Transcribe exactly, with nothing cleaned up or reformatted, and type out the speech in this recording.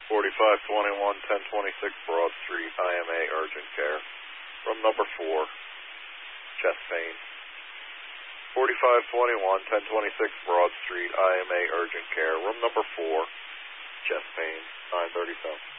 forty-five twenty-one, ten twenty-six Broad Street, I M A urgent care. Room number four, chest pain. forty-five twenty-one, ten twenty-six Broad Street, I M A urgent care. Room number four, chest pain, nine thirty-seven.